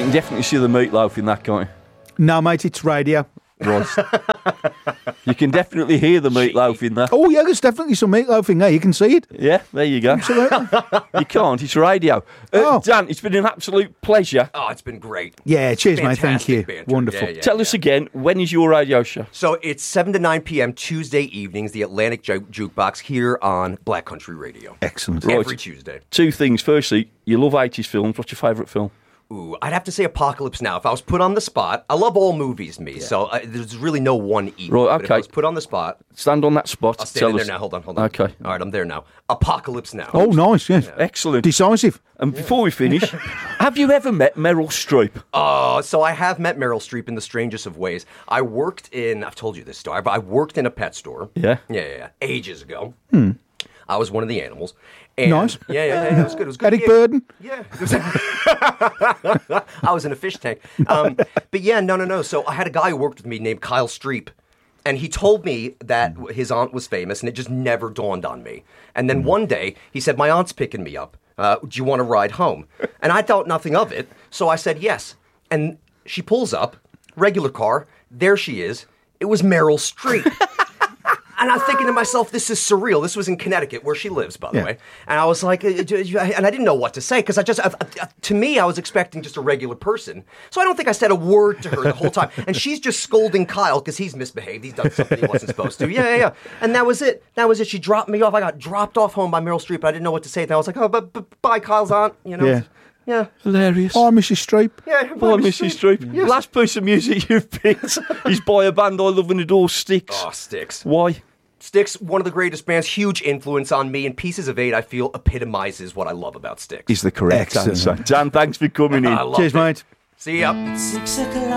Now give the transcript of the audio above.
can definitely see the meatloaf in that, can't No, mate, it's radio. you? Right. You can definitely hear the meatloaf in that. Oh, yeah, there's definitely some meatloaf in there. You can see it. Yeah, there you go. Absolutely. You can't, it's radio. Oh. Dan, it's been an absolute pleasure. Oh, it's been great. Yeah, cheers, mate. Thank Fantastic you. banter. Wonderful. Yeah. Tell us again, when is your radio show? So it's 7 to 9 p.m. Tuesday evenings, the Atlantic Jukebox here on Black Country Radio. Excellent. Right. Every Tuesday. Two things. Firstly, you love 80s films. What's your favourite film? Ooh, I'd have to say Apocalypse Now. If I was put on the spot, I love all movies, so there's really no one equal. Right, But if I okay. was put on the spot, Stand on that spot. I'll stand Tell in there us. now. Hold on. Okay. All right, I'm there now. Apocalypse Now. Oh, nice, yes. Excellent. Decisive. And before we finish, have you ever met Meryl Streep? So I have met Meryl Streep in the strangest of ways. I've told you this story, but I worked in a pet store. Yeah? Yeah. Ages ago. I was one of the animals. And Nice. Yeah, it was good. It was good. Eric Burden. Yeah. I was in a fish tank. But yeah, no. So I had a guy who worked with me named Kyle Streep. And he told me that his aunt was famous, and it just never dawned on me. And then one day, he said, my aunt's picking me up. Do you want to ride home? And I thought nothing of it, so I said yes. And she pulls up, regular car, there she is. It was Meryl Streep. And I'm thinking to myself, this is surreal. This was in Connecticut, where she lives, by the way. And I was like, and I didn't know what to say, because to me, I was expecting just a regular person. So I don't think I said a word to her the whole time. And she's just scolding Kyle, because he's misbehaved. He's done something he wasn't supposed to. Yeah. And that was it. She dropped me off. I got dropped off home by Meryl Streep. I didn't know what to say. And I was like, oh, but bye, Kyle's aunt. Yeah. Hilarious. Oh, Mrs. Streep. Yeah. Bye, Mrs. Streep. Yes. Last piece of music you've picked is by a band I love and adore, Styx. Oh, Styx. Why? Styx, one of the greatest bands, huge influence on me, and Pieces of Eight, I feel, epitomizes what I love about Styx. Is the correct Excellent. answer. Dan, thanks for coming in. I love Cheers, it. mate. See ya. 6 o'clock.